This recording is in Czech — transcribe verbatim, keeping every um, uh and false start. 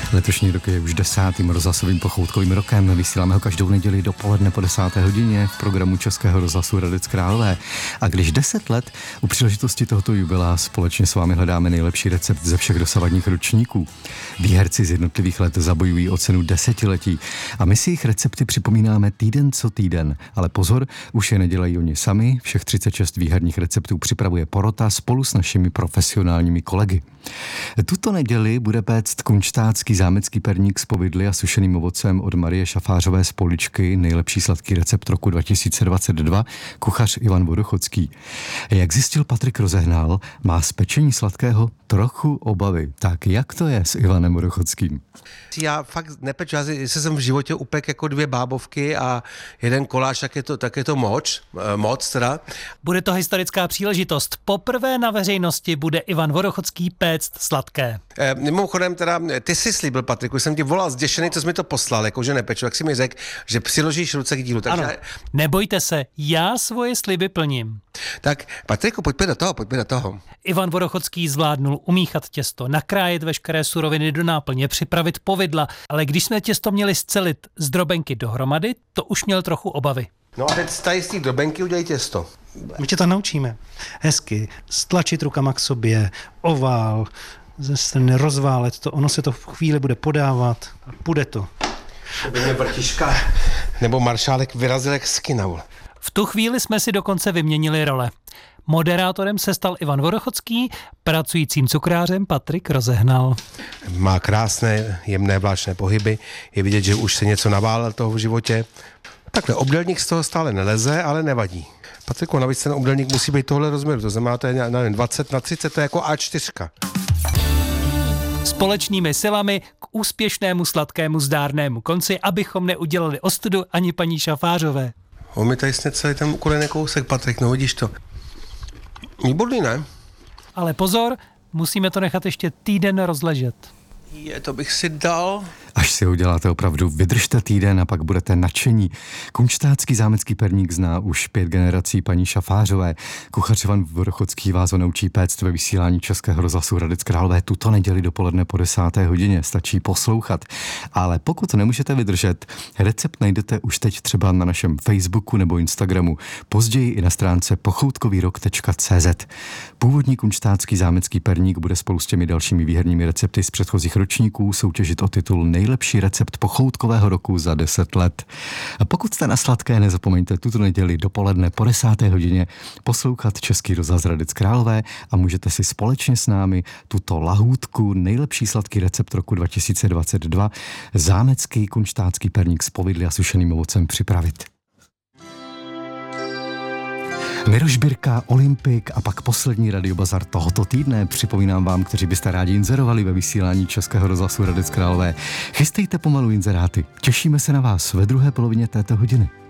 Letošní rok je už desátým rozhlasovým pochoutkovým rokem. Vysíláme ho každou neděli dopoledne po desáté hodině v programu Českého rozhlasu Hradec Králové. A když deset let u příležitosti tohoto jubilea společně s vámi hledáme nejlepší recept ze všech dosavadních ročníků. Výherci z jednotlivých let zabojují o cenu desetiletí a my si jejich recepty připomínáme týden co týden. Ale pozor, už je nedělají oni sami, všech třicet šest výherních receptů připravuje porota spolu s našimi profesionálními kolegy. Tuto neděli bude péct kunštácký zámecký perník s povidly a sušeným ovocem od Marie Šafářové z Poličky, nejlepší sladký recept roku dva tisíce dvacet dva, kuchař Ivan Vodochodský. Jak zjistil Patrik Rozehnal, má z pečení sladkého trochu obavy. Tak jak to je s Ivanem Vodochodským? Já fakt nepeču, já jestli jsem v životě upek jako dvě bábovky a jeden koláč, tak je to, tak je to moc, moc teda. Bude to historická příležitost. Poprvé na veřejnosti bude Ivan Vodochodský péct sladké. E, mimochodem teda, ty jsi slíbil, Patriku, jsem ti volal zděšený, co jsi mi to poslal, jako že nepeču, jak jsi mi řekl, že přiložíš ruce k dílu. Takže... Ano, nebojte se, já svoje sliby plním. Tak, Patriku, pojďme do toho, pojďme do toho. Ivan Vodochodský zvládnul umíchat těsto, nakrájet veškeré suroviny do náplně, připravit povidla, ale když jsme těsto měli scelit z drobenky dohromady, to už měl trochu obavy. No a teď tady z té drobenky udělej těsto. My tě to naučíme. Hezky, stlačit rukama k sobě, ovál, ze strany rozválet to, ono se to v chvíli bude podávat a půjde to. To by mě vrtiška nebo maršálek vyrazil jak skinavul. V tu chvíli jsme si dokonce vyměnili role. Moderátorem se stal Ivan Vodochodský, pracujícím cukrářem Patrik Rozehnal. Má krásné, jemné vláčné pohyby, je vidět, že už se něco naválel toho v životě. Takhle, obdélník z toho stále neleze, ale nevadí. Patriku, navíc ten obdélník musí být tohle rozměru, to znamená, to je nevím, dvacet na třicet, to je jako á čtyři. Společnými silami k úspěšnému sladkému zdárnému konci, abychom neudělali ostudu ani paní Šafářové. On mi tady sně celý ten ukulený kousek, Patrik, no vidíš to. Výborný, ne? Ale pozor, musíme to nechat ještě týden rozležet. Je, to bych si dal. Až si ho uděláte opravdu, vydržte týden a pak budete nadšení. Kunštácký zámecký perník zná už pět generací paní Šafářové. Kuchař Ivan Vodochodský vás ho naučí péct ve vysílání Českého rozhlasu Hradec Králové tuto neděli dopoledne po desáté hodině. Stačí poslouchat. Ale pokud nemůžete vydržet, recept najdete už teď třeba na našem Facebooku nebo Instagramu. Později i na stránce pochoutkovýrok tečka cé zet. Původní kunštácký zámecký perník bude spolu s těmi dalšími výherními recepty z předchozích ročníků soutěžit o titul nejlepší recept pochoutkového roku za deset let. A pokud jste na sladké, nezapomeňte tuto neděli dopoledne po desáté hodině poslouchat Český rozhlas Hradec Králové a můžete si společně s námi tuto lahůdku, nejlepší sladký recept roku dva tisíce dvacet dva, zámecký kunštácký perník s povidly a sušeným ovocem připravit. Miroš Birka, Olympik a pak poslední radiobazar tohoto týdne. Připomínám vám, kteří byste rádi inzerovali ve vysílání Českého rozhlasu Hradec Králové. Chystejte pomalu inzeráty. Těšíme se na vás ve druhé polovině této hodiny.